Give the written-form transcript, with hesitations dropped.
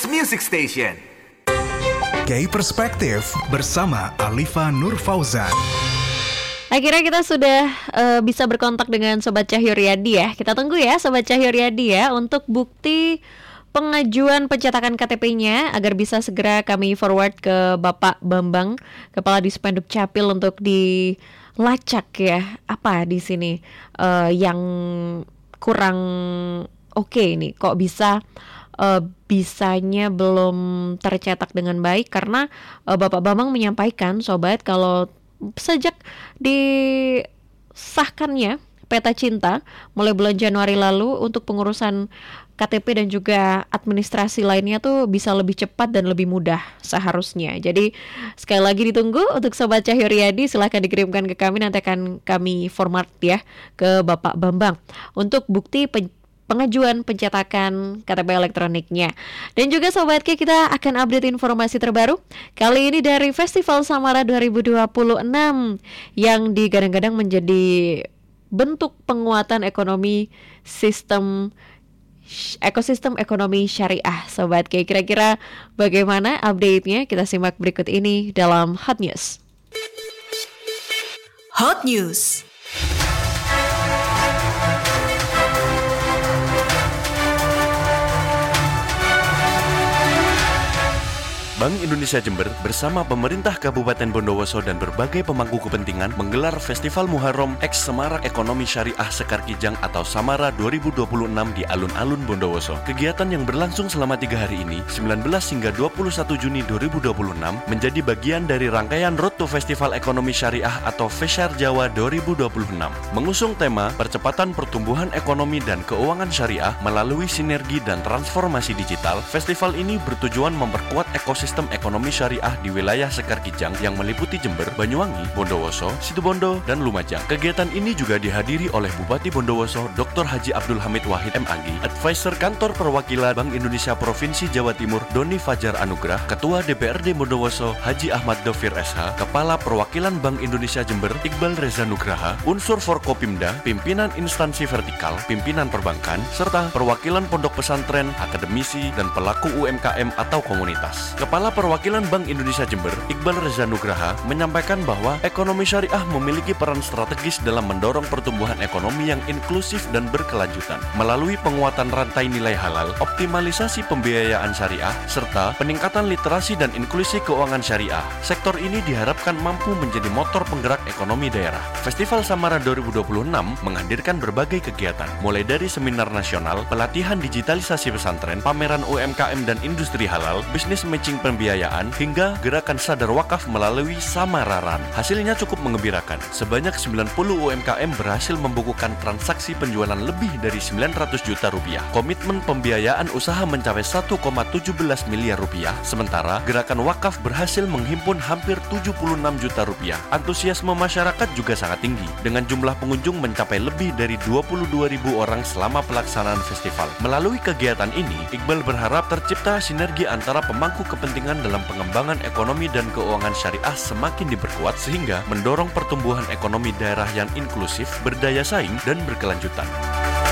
Hits Music Station. Gay Perspektif bersama Alifa Nur Fauzan. Akhirnya kita sudah bisa berkontak dengan Sobat Cahyo Riyadi ya. Kita tunggu ya Sobat Cahyo Riyadi ya untuk bukti pengajuan pencetakan KTP-nya agar bisa segera kami forward ke Bapak Bambang, Kepala Dispenduk Capil untuk dilacak ya. Apa di sini yang kurang oke ini? Kok bisanya belum tercetak dengan baik? Karena Bapak Bambang menyampaikan Sobat kalau sejak disahkannya Peta Cinta mulai bulan Januari lalu untuk pengurusan KTP dan juga administrasi lainnya tuh bisa lebih cepat dan lebih mudah seharusnya. Jadi sekali lagi ditunggu untuk Sobat Cahyo Riyadi, silahkan dikirimkan ke kami, nanti akan kami format ya ke Bapak Bambang untuk bukti pengajuan pencetakan KTP elektroniknya. Dan juga Sobat K, kita akan update informasi terbaru kali ini dari Festival Samara 2026 yang digadang-gadang menjadi bentuk penguatan ekosistem ekonomi syariah. Sobat K, kira-kira bagaimana update-nya? Kita simak berikut ini dalam Hot News. Hot News. Bank Indonesia Jember bersama pemerintah Kabupaten Bondowoso dan berbagai pemangku kepentingan menggelar Festival Muharram X Semarak Ekonomi Syariah Sekar Kijang atau Samara 2026 di alun-alun Bondowoso. Kegiatan yang berlangsung selama 3 hari ini, 19 hingga 21 Juni 2026, menjadi bagian dari rangkaian Road to Festival Ekonomi Syariah atau FESYAR Jawa 2026. Mengusung tema percepatan pertumbuhan ekonomi dan keuangan syariah melalui sinergi dan transformasi digital, festival ini bertujuan memperkuat ekosistem ekonomi syariah di wilayah Sekar Kijang yang meliputi Jember, Banyuwangi, Bondowoso, Situbondo, dan Lumajang. Kegiatan ini juga dihadiri oleh Bupati Bondowoso Dr. Haji Abdul Hamid Wahid MAG, Advisor Kantor Perwakilan Bank Indonesia Provinsi Jawa Timur Doni Fajar Anugrah, Ketua DPRD Bondowoso Haji Ahmad Dovir SH, Kepala Perwakilan Bank Indonesia Jember Iqbal Reza Nugraha, unsur Forkopimda, pimpinan instansi vertikal, pimpinan perbankan, serta perwakilan pondok pesantren, akademisi, dan pelaku UMKM atau komunitas. Kepala Perwakilan Bank Indonesia Jember, Iqbal Reza Nugraha, menyampaikan bahwa ekonomi syariah memiliki peran strategis dalam mendorong pertumbuhan ekonomi yang inklusif dan berkelanjutan. Melalui penguatan rantai nilai halal, optimalisasi pembiayaan syariah, serta peningkatan literasi dan inklusi keuangan syariah, sektor ini diharapkan mampu menjadi motor penggerak ekonomi daerah. Festival Samara 2026 menghadirkan berbagai kegiatan, mulai dari seminar nasional, pelatihan digitalisasi pesantren, pameran UMKM dan industri halal, bisnis matching pembiayaan, hingga gerakan sadar wakaf melalui Samararan. Hasilnya cukup mengembirakan. Sebanyak 90 UMKM berhasil membukukan transaksi penjualan lebih dari 900 juta rupiah. Komitmen pembiayaan usaha mencapai 1,17 miliar rupiah, sementara gerakan wakaf berhasil menghimpun hampir 76 juta rupiah. Antusiasme masyarakat juga sangat tinggi, dengan jumlah pengunjung mencapai lebih dari 22.000 orang selama pelaksanaan festival. Melalui kegiatan ini, Iqbal berharap tercipta sinergi antara pemangku kepentingan dalam pengembangan ekonomi dan keuangan syariah semakin diperkuat sehingga mendorong pertumbuhan ekonomi daerah yang inklusif, berdaya saing, dan berkelanjutan.